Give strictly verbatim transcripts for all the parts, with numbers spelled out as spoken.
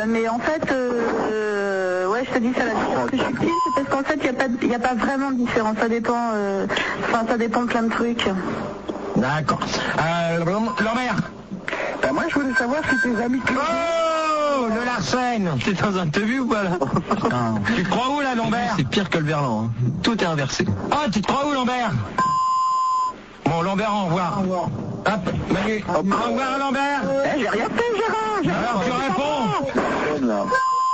euh, mais en fait, euh, euh, ouais, je te dis ça la différence que je suis petite, c'est parce qu'en fait, il n'y a, pas de- y a pas vraiment de différence. Ça dépend, euh, enfin, ça dépend de plein de trucs. D'accord. Euh, Lambert. Ben moi je voulais savoir si tes amis... Oh, le Larsen. T'es dans un te vu ou pas là? Putain. Tu te crois où là, Lambert? C'est pire que le Verlan. Hein. Tout est inversé. Oh, tu te crois où, Lambert? Bon, Lambert, au revoir. Au revoir. Hop, Manu. Au revoir, Lambert. Eh, j'ai rien fait, Gérard. j'ai Alors, rien tu fait. réponds.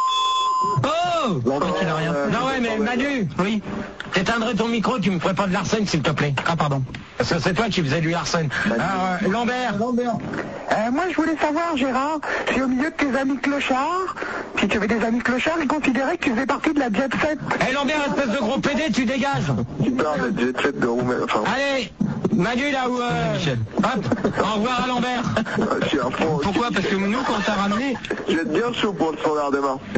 Oh! Il a rien. Non, ouais, mais Manu. Oui. T'éteindrais ton micro, tu me ferais pas de Larsen, s'il te plaît. Ah, pardon. Parce que c'est toi qui faisais du Larsen. Alors, euh, Lambert. Euh, moi je voulais savoir, Gérard, si au milieu de tes amis clochards, si tu avais des amis clochards, ils considéraient que tu faisais partie de la jet set. Eh, Lambert, espèce de gros pédé, tu dégages. Tu parles de jet set de Roumaine, enfin... Allez, Manu, là où... Euh... Michel. Hop, au revoir à Lambert. Je suis un fond. Pourquoi? Parce que nous, quand on t'a ramené... Je vais être bien chaud pour le standard des mains.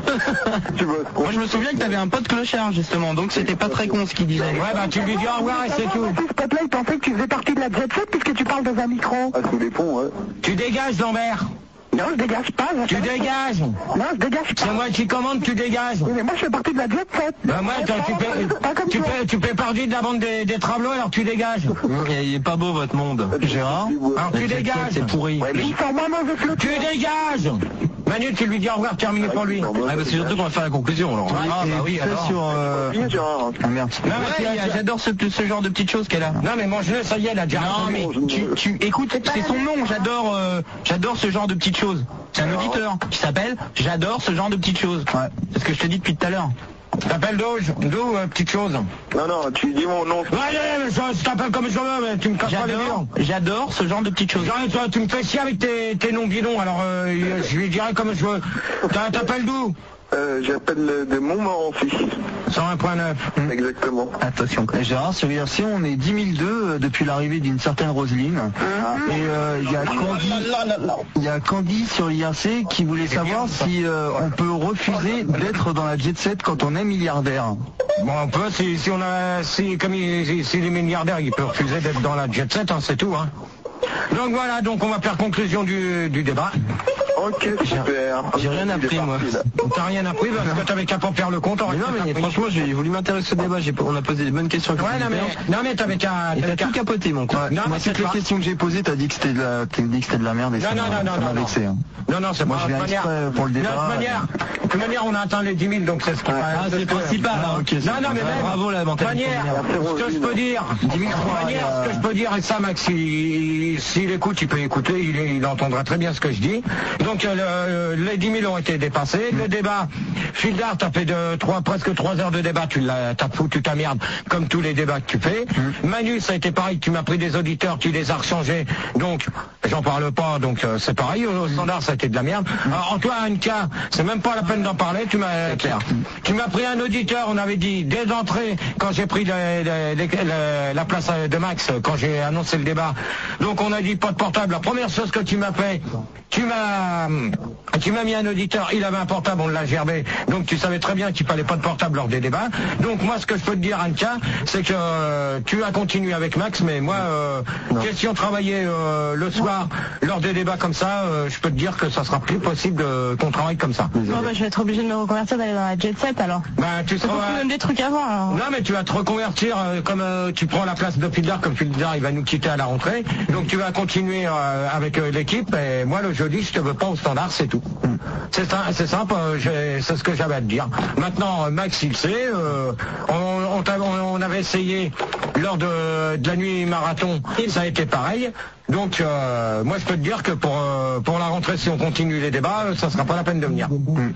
Tu bosses. Moi, je me souviens que t'avais un pote clochard, justement, donc c'était pas très con ce qu'il disait. Ouais, bah tu lui dis au revoir et c'est tout. Ce pote-là, il pensait que tu faisais partie de la jet set puisque tu parles dans un micro. Ah, sous les ponts, ouais. Tu dégages, Lambert. Non, je dégage pas. je Tu fais- dégages. Non, je dégage pas. C'est moi qui commande, tu dégages. Oui, mais moi, je fais partie de la jet set. Bah moi, toi, tu fais, Pas comme tu toi. fais, tu fais partie de la bande des, des travelots, alors tu dégages. Il est pas beau votre monde. Gérard? Alors tu dégages. C'est pourri. Mais ils sont moins mauvais que le Tu dégages. Manu, tu lui dis au revoir, terminé pour lui. Ah, bah, c'est surtout qu'on va faire la conclusion, alors. Ah, bah oui, alors. Sur, euh... Fini, Gérard. Ah merde. Non, mais Ouais, tu as- il y a- j'adore ce, ce genre de petites choses qu'elle a. non, mais mange-le, ça y est, elle a déjà Non, mais tu, tu écoute, c'est son nom, j'adore euh, j'adore ce genre de petites choses. C'est un auditeur qui s'appelle J'adore ce genre de petites choses. Ouais. C'est ce que je te dis depuis tout à l'heure. T'appelles d'où, d'où, euh, petite chose. Non, non, tu dis mon nom. Ouais, ouais, ouais, je, je t'appelle comme je veux, mais tu me casses pas les J'adore, dents. j'adore ce genre de petites choses. Genre, toi, tu me fais chier avec tes, tes noms bidons, alors euh, je lui dirai comme je veux. T'as- T'appelles d'où? Euh, J'appelle de Montmorency. cent un point neuf. Exactement. Attention. Et Gérard, sur I R C, on est dix mille deux euh, depuis l'arrivée d'une certaine Roselyne. Et euh, il y a Candy, il y a Candy sur I R C qui voulait savoir si euh, on peut refuser d'être dans la jet set quand on est milliardaire. Bon, on peut, si, si on a, si, comme il, si, si les milliardaires, ils peuvent refuser d'être dans la jet set, hein, c'est tout, hein. Donc voilà, donc on va faire conclusion du, du débat. Ok, super. J'ai rien appris, moi. T'as rien appris parce que t'avais qu'à pas faire le compte. Mais non, mais franchement, j'ai voulu m'intéresser au débat. J'ai- On a posé des bonnes questions. Ouais, non, mais, non, mais t'avais qu'à, Et t'avais t'as qu'à- tout capoté, mon quoi. Non, Moi, mais c'est toutes les pas- questions que j'ai posées, t'as dit que c'était de la, t'as dit que c'était de la merde et Non, ça non, m'a- non, ça non, m'a non. vexé. hein. Non, non, c'est Moi, pas je de viens manière. exprès pour le débat. De toute manière, de toute manière, on a atteint les dix mille, donc c'est ce qui Ah, c'est le principal. Ah, ok, Non, c'est non, mais bon. même, Bravo, la de toute mentalité. manière, Merci, ce que je Roselyne. peux dire, de toute manière, ce que je peux dire, et ça, Max, il- s'il écoute, il peut écouter, il, il entendra très bien ce que je dis. Donc, euh, le- les dix mille ont été dépassés. Le débat, Fildar, t'as fait de trois, presque trois heures de débat, tu l'as, t'as foutu ta merde, comme tous les débats que tu fais. Manu, ça a été pareil, tu m'as pris des auditeurs, tu les as rechangés, donc, j'en parle pas, donc euh, c'est pareil, au standard, ça a été de la merde. Alors, Antoine, K, c'est même pas la peine d'en parler, tu m'as, tu m'as pris un auditeur, on avait dit, dès l'entrée, quand j'ai pris le- le- le- le- la place de Max, quand j'ai annoncé le débat, donc on a dit pas de portable. La première chose que tu m'as fait, tu m'as, tu m'as mis un auditeur, il avait un portable, on l'a gerbé, donc tu savais très bien qu'il fallait pas de portable lors des débats. Donc moi, ce que je peux te dire, Anka, c'est que euh, tu as continué avec Max, mais moi, euh, question travailler euh, le soir lors des débats comme ça, euh, je peux te dire que ça sera plus possible euh, qu'on travaille comme ça. Bon, bah, je vais être obligée de me reconvertir d'aller dans la jet set alors. Ben, tu Ça seras... faut même des trucs avant alors. Non, mais tu vas te reconvertir euh, comme euh, tu prends la place de Fildar, comme Fildar il va nous quitter à la rentrée. Donc tu vas continuer euh, avec euh, l'équipe et moi le jeudi je te veux pas au standard, c'est tout. C'est ça, c'est simple, euh, j'ai- c'est ce que j'avais à te dire. Maintenant euh, Max il sait, euh, on, on, t'a- on- on avait essayé lors de, de la nuit marathon, ça a été pareil. Donc euh, moi je peux te dire que pour, euh, pour la rentrée si on continue les débats, euh, ça sera pas la peine de venir.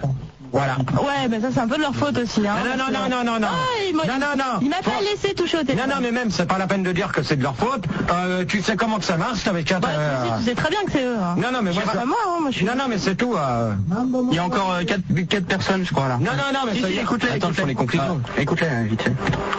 Voilà. Ouais, mais ça c'est un peu de leur faute aussi. Hein, Non, non, parce non, que- non, non, non. Ah, il m'a Non, non, non. il m'a pas Faut- laissé toucher au Non, téléphone. non, mais même, c'est pas la peine de dire que c'est de leur faute. Euh, tu sais comment que ça marche, t'avais qu'à... Bah, euh, tu, sais, tu sais très bien que c'est eux. Hein. Non, non, mais moi... C'est ça- pas moi, hein, moi je suis... Non, non, mais c'est tout. euh. Il y a encore euh, quatre personnes, je crois, là. Non, non, non, mais Si, ça si, y est. écoute-les. Attends, je fais les conclusions. Écoute-les, hein, vite fait.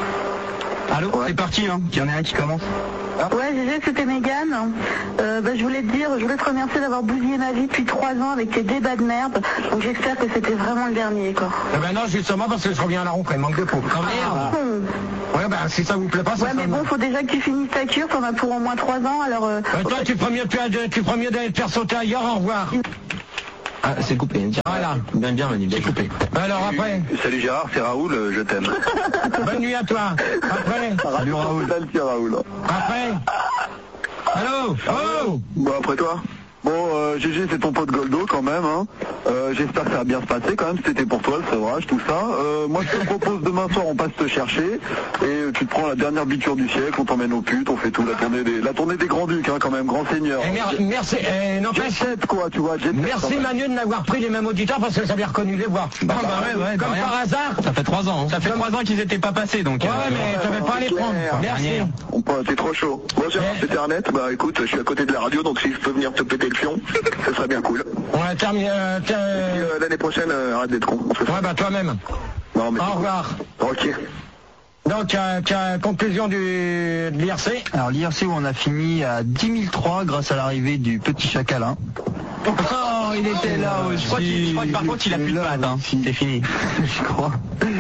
Allô, c'est parti, hein. Il y en a un qui commence. Ouais, Gégé, c'était Mégane. Euh, bah, je voulais te dire, je voulais te remercier d'avoir bousillé ma vie depuis trois ans avec tes débats de merde. Donc j'espère que c'était vraiment le dernier, quoi. Eh ben non, justement, parce que je reviens à la rentrée, manque de peau. Oh merde. Hum. Ouais, ben si ça vous plaît pas, ça Ouais, sera mais bon, mal. faut déjà que tu finisses ta cure, t'en as pour au moins trois ans, alors... Euh... Euh, toi, tu ferais mieux, tu, tu ferais mieux d'aller te faire sauter ailleurs, au revoir. Ah, c'est coupé. Voilà. Bien, bien, Manu, bien coupé. Alors après. Salut Gérard, c'est Raoul, euh, je t'aime. Bonne nuit à toi. Après. Salut Raoul. Salut Raoul. Après. Allô. Oh. Bon, après toi. Bon, euh, G G, c'est ton pote Goldo quand même, hein. Euh, j'espère que ça va bien se passer quand même, c'était pour toi le sevrage, tout ça. Euh, moi je te propose demain soir, on passe te chercher, et tu te prends la dernière biture du siècle, on t'emmène aux putes, on fait tout, la tournée des, la tournée des grands-ducs, hein, quand même, grand seigneur. Eh, mer merci, eh, non, Jet set, quoi, tu vois, jet set, merci Manu de n'avoir pris les mêmes auditeurs parce que ça avait reconnu les voix. Bah, bah, ouais, ouais, comme bah, par hasard. Ça fait trois ans. Hein. Ça fait trois ans qu'ils n'étaient pas passés, donc. Ouais, euh, mais t'avais pas à les prendre. Merci. On peut, t'es trop chaud. Bon, Gérard, Eh. c'était Arnett, bah écoute, je suis à côté de la radio, donc si je peux venir te péter le fion, ce serait bien cool. On a terminé. Euh, Et euh, l'année prochaine, euh, arrête d'être con. ouais, bah toi-même. Non, mais Au revoir. Ok. Donc, euh, euh, conclusion du, de l'I R C. Alors l'I R C où on a fini à dix mille trois grâce à l'arrivée du petit Chacalin. Oh, il était là aussi. Je crois, qu'il- je crois que par contre il a plus de pattes, hein. C'est fini. Je crois.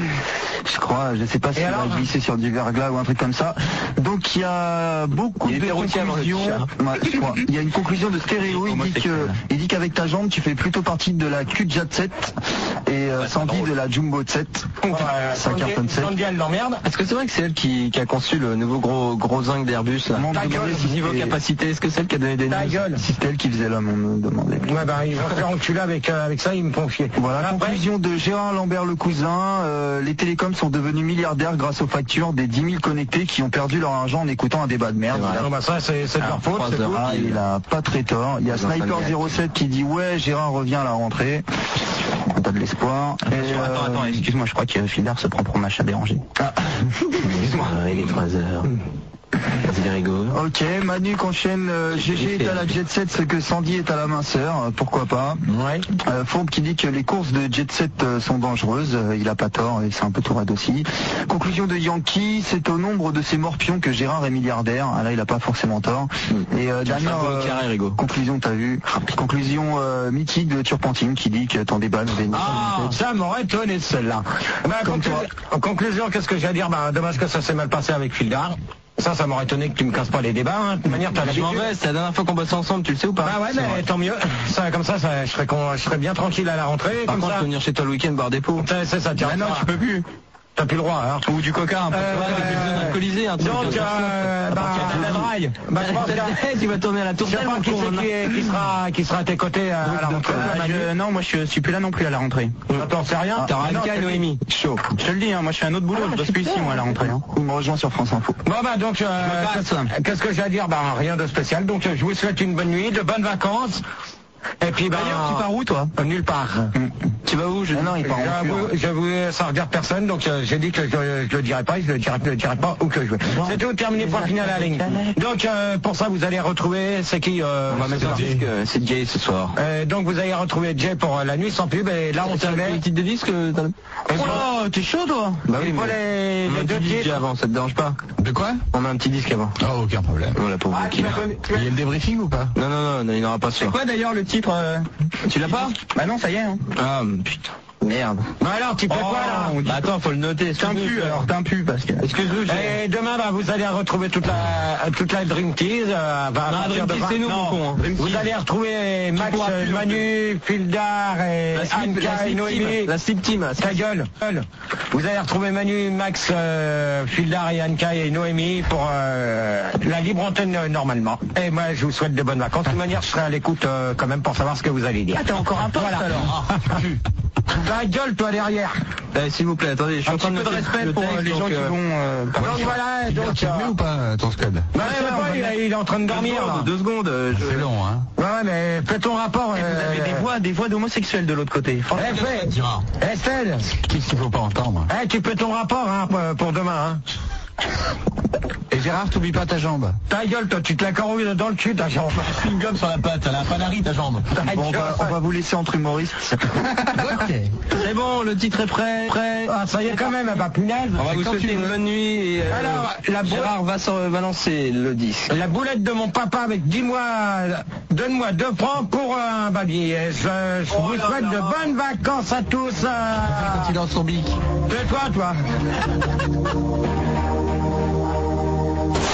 Je crois, je sais pas si il a glissé sur du verglas ou un truc comme ça. Donc il y a beaucoup Il de était routier avant le conclusions. Ouais, je crois. Il y a une conclusion de Stéréo, il dit que il dit qu'avec ta jambe tu fais plutôt partie de la Q Jet sept et euh, Sandy de la Jumbo sept. Ça cartonne sept. Sandy, elle l'emmerde. Est-ce que c'est vrai que c'est elle qui, qui a conçu le nouveau gros gros zinc d'Airbus là? Ta gueule, Si niveau capacité, est-ce que c'est elle qui a donné des Ta news? gueule. Si c'était elle qui faisait l'homme, on me demandait. Ouais, bah, ils vont se faire enculer avec, euh, avec ça, ils me font chier. Voilà, Après, conclusion de Gérard Lambert le cousin, euh, les télécoms sont devenus milliardaires grâce aux factures des dix mille connectés qui ont perdu leur argent en écoutant un débat de merde. non, bah, ça, c'est c'est de leur faute, c'est tout. Ah, il a pas très tort. Il y a Sniper zéro sept qui dit ouais, Gérard revient à la rentrée. On a de l'espoir. Et, Attends, attends, euh, excuse-moi, je crois que Fildar se prend pour Macha Béranger. excuse-moi. Il est trois heures. C'est rigolo. Ok, Manu qu'enchaîne, euh, G G est à la Jet Set, ce que Sandy est à la minceur, euh, pourquoi pas. Ouais. Euh, Fourbe qui dit que les courses de Jet Set euh, sont dangereuses, euh, il a pas tort et c'est un peu tout raide aussi. Conclusion de Yankee, c'est au nombre de ces morpions que Gérard est milliardaire. Ah, là il a pas forcément tort. Et euh, dernière euh, carré, conclusion, t'as vu, conclusion euh, mythique de Turpentine qui dit que ton débat n'avait une Ah, ça m'aurait étonné celle-là. Bah, Comme conclu- toi. en conclusion, qu'est-ce que j'ai à dire? Bah, dommage que ça s'est mal passé avec Fildar. Ça, ça m'aurait étonné que tu me casses pas les débats. Hein. De toute manière, t'as Je m'en l'habitude. vais, c'est la dernière fois qu'on bosse ensemble, tu le sais ou pas? Bah ouais, C'est mais vrai. tant mieux. Ça, comme ça, ça je, serais con- je serais bien tranquille à la rentrée. Par comme contre, ça. je peux venir chez toi le week-end boire des pots. C'est c'est ça, tiens. Ah non, tu peux plus. T'as plus le droit, hein. Ou du coca, un peu. Euh, Ouais, des bulles alcoolisées, un truc. Donc, euh, bah, la draille. bah, je pense que- Tu vas tourner à la tour je sais pas qui c'est qui, est- qui sera, qui sera à tes côtés à, à la rentrée. Manu. Non, moi je suis plus là non plus à la rentrée. Attends, c'est rien. T'auras Ah, non, Anka et c'est- Noémie. Chaud. Je te le dis, hein, moi je fais un autre boulot, je bosse plus ici moi à la rentrée. Hein. Il me rejoint sur France Info. Bon bah donc, euh, Je me qu'est-ce passe. qu'est-ce que j'ai à dire? Bah rien de spécial. Donc euh, je vous souhaite une bonne nuit, de bonnes vacances. Et puis bah D'ailleurs, tu pars où toi? euh, nulle part. Tu vas où? Je Ah non, il part en J'avoue, pur. j'avoue, ça regarde personne, donc euh, j'ai dit que je ne le dirai pas, je le dirai, je le dirai pas où que je vais. C'est tout, terminé, point final à la ligne. Donc euh, pour ça, vous allez retrouver, c'est qui euh, On va mettre un disque, euh, c'est Jay ce soir. euh, Donc vous allez retrouver Jay pour euh, la nuit sans pub, et là on se met... le titre de disque? Oh, t'es chaud toi? Bah oui, Pour mais les, on a les un deux petit disque titres. avant, ça te dérange pas? De quoi? On a un petit disque avant. Ah, aucun problème. Voilà pour vous. Ah, tu m'as connu- tu Il m'as- y a le débriefing ou pas? Non, non, non, non, il n'y en aura pas ce C'est soir. quoi d'ailleurs le titre euh, Tu l'as pas? Bah non, ça y est. Hein. Ah, putain. Merde. Bah alors, tu fais quoi là? Bah attends, faut le noter. T'es un pu alors, t'es un pu parce que. Excuse-nous, j'ai... Et demain, bah, vous allez retrouver toute la, toute la Dream Tease. euh, bah, à Non, partir Dream de Tease, vingt- c'est nous, mon con, hein. Dream Vous Tease. allez retrouver Max, pourras euh, plus, Manu, Fildar et La slip, Anka la et slip Noémie. team. La slip team. Ta gueule. Vous allez retrouver Manu, Max, euh, Fildar et Anka et Noémie pour euh, la libre antenne euh, normalement. Et moi, je vous souhaite de bonnes vacances. De toute manière, je serai à l'écoute euh, quand même pour savoir ce que vous allez dire. Ah, t'as encore un poste Voilà. alors. Ta gueule, toi, derrière. Eh, s'il vous plaît, attendez, je suis Un en train petit de peu de noter respect le pour texte, les gens donc, qui euh, vont. euh, Donc voilà, donc... Tu remets ou pas euh, ton scud? Bah, je sais pas, il, est- il est en train de dormir là. Deux secondes. euh, je- C'est long, hein? Ouais, ouais, mais fais ton rapport. Vous euh, avez des voix, des voix d'homosexuels de l'autre côté. Eh, fais. Gérard. Estelle, Qu'est-ce qu'il faut pas entendre? eh, tu fais ton rapport hein, pour, pour demain. Hein. Et Gérard, t'oublies pas ta jambe. Ta gueule, toi, tu te la corrouilles dans le cul, ta jambe. Une gomme sur la patte, elle a un panari ta jambe. Ta Bon, on, gueule. va, on va vous laisser entre humoristes. Ok. C'est bon, le titre est prêt. Prêt. Ah, ça y est quand même, bah punaise. On va vous Quand souhaiter tu une veux. bonne nuit. Et, euh, Alors, la boîte- Gérard va, s'en- va lancer le disque. La boulette de mon papa avec dix mois, donne-moi deux francs pour un babier. Et Je, je vous souhaite de bonnes vacances à tous. euh. Quand il lance son bic. C'est toi, toi.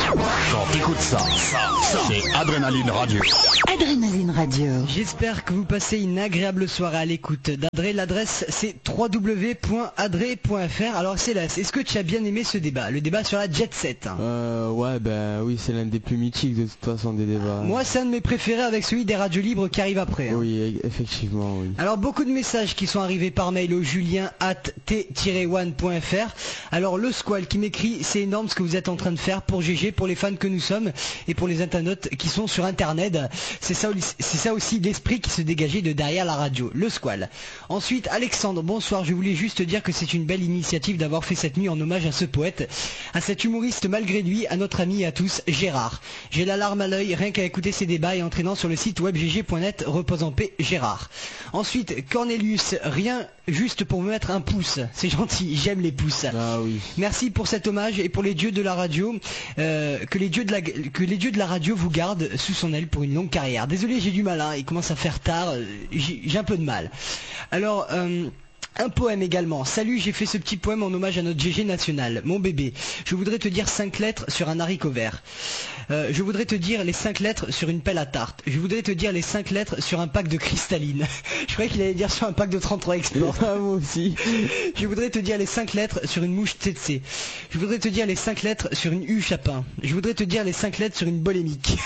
Quand t'écoutes ça, c'est Adrénaline Radio. Adrénaline Radio. J'espère que vous passez une agréable soirée à l'écoute d'Adré. L'adresse c'est w w w point adré point f r. Alors c'est là, est-ce que tu as bien aimé ce débat? Le débat sur la Jet Set. Euh, ouais, bah oui, c'est l'un des plus mythiques de toute façon des débats. Moi c'est un de mes préférés avec celui des radios libres qui arrive après. Hein. Oui, effectivement, oui. Alors beaucoup de messages qui sont arrivés par mail au julien arobase t tiret one point f r. Alors le Squall qui m'écrit, c'est énorme ce que vous êtes en train de faire pour G G, pour les fans que nous sommes et pour les internautes qui sont sur internet. C'est ça, c'est ça aussi l'esprit qui se dégageait de derrière la radio, le Squall. Ensuite Alexandre, bonsoir, je voulais juste dire que c'est une belle initiative d'avoir fait cette nuit en hommage à ce poète, à cet humoriste malgré lui, à notre ami et à tous, Gérard. J'ai la larme à l'œil rien qu'à écouter ces débats et entraînant sur le site web g g point net, repose en paix Gérard. Ensuite Cornelius, rien juste pour me mettre un pouce, c'est gentil, j'aime les pouces. Ah oui. Merci pour cet hommage et pour les dieux de la radio, euh, que, les dieux de la, que les dieux de la radio vous gardent sous son aile pour une longue carrière. Désolé, j'ai du mal, hein, il commence à faire tard, j'ai un peu de mal. Alors... Euh, un poème également. Salut, j'ai fait ce petit poème en hommage à notre G G national. Mon bébé, je voudrais te dire cinq lettres sur un haricot vert. Euh, je voudrais te dire les cinq lettres sur une pelle à tarte. Je voudrais te dire les cinq lettres sur un pack de cristalline. Je croyais qu'il allait dire sur un pack de trente-trois Export. Ah, moi aussi. Je voudrais te dire les cinq lettres sur une mouche tsetse. Je voudrais te dire les cinq lettres sur une huche à pain. Je voudrais te dire les cinq lettres sur une bolémique.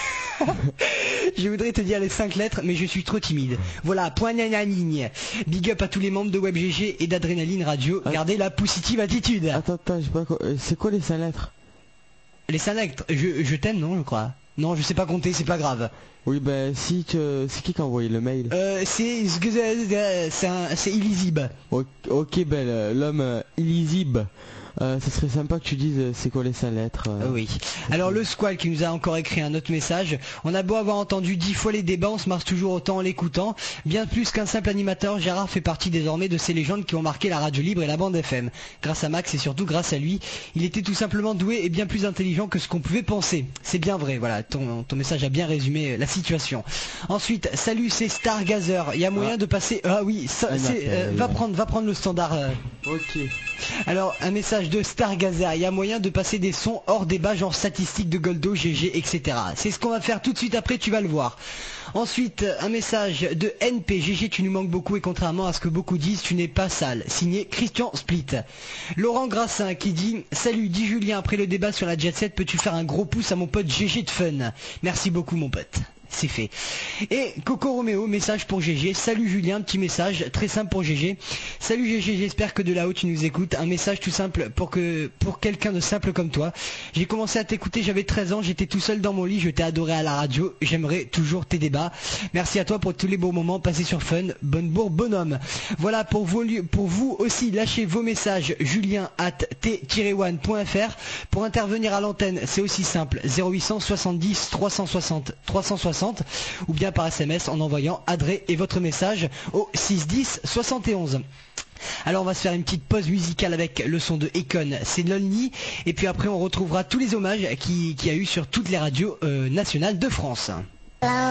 Je voudrais te dire les cinq lettres, mais je suis trop timide. Voilà, point ligne. Big up à tous les membres de WebGG et d'Adrénaline Radio. Gardez la positive attitude. Attends, attends, j'ai pas... c'est quoi les cinq lettres? Les cinq lettres, je, je t'aime, non, je crois. Non, je sais pas compter, c'est pas grave. Oui, ben, si tu... c'est qui qui a envoyé le mail? Euh, c'est... c'est illisible. Ok, ben, l'homme euh, illisible. Euh, ce serait sympa que tu dises euh, c'est quoi les cinq lettres. Euh... Oui. Alors le Squall qui nous a encore écrit un autre message. On a beau avoir entendu dix fois les débats, on se marre toujours autant en l'écoutant. Bien plus qu'un simple animateur, Gérard fait partie désormais de ces légendes qui ont marqué la radio libre et la bande F M. Grâce à Max et surtout grâce à lui, il était tout simplement doué et bien plus intelligent que ce qu'on pouvait penser. C'est bien vrai, voilà, ton, ton message a bien résumé la situation. Ensuite, salut, c'est Stargazer. Il y a moyen ah. de passer... Ah oui, ça, euh, va, prendre, va prendre le standard. Euh... Ok. Alors, un message de Stargazer, il y a moyen de passer des sons hors débat, genre statistiques de Goldo, G G, et cetera. C'est ce qu'on va faire tout de suite après, tu vas le voir. Ensuite, un message de N P, G G, tu nous manques beaucoup et contrairement à ce que beaucoup disent, tu n'es pas sale. Signé Christian Split. Laurent Grassin qui dit, salut, dis Julien, après le débat sur la Jet Set, peux-tu faire un gros pouce à mon pote G G de Fun? Merci beaucoup mon pote. C'est fait. Et Coco Roméo, message pour G G. Salut Julien, petit message très simple pour G G. Salut G G, j'espère que de là-haut tu nous écoutes. Un message tout simple pour que pour quelqu'un de simple comme toi. J'ai commencé à t'écouter, j'avais treize ans, j'étais tout seul dans mon lit, je t'ai adoré à la radio. J'aimerais toujours tes débats. Merci à toi pour tous les beaux moments passés sur Fun. Bonne bourre, bonhomme. Voilà, pour vous, pour vous aussi, lâchez vos messages julien arobase t tiret one point f r. Pour intervenir à l'antenne, c'est aussi simple. zéro huit cent soixante-dix trois cent soixante trois cent soixante ou bien par S M S en envoyant Adré et votre message au six dix soixante et onze. Alors on va se faire une petite pause musicale avec le son de Econ, c'est Lonely, et puis après on retrouvera tous les hommages qu'il qui y a eu sur toutes les radios euh, nationales de France.